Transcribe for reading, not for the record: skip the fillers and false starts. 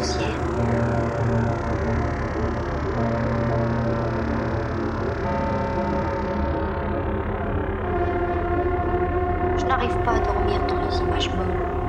ciel. Je n'arrive pas à dormir dans les images molles.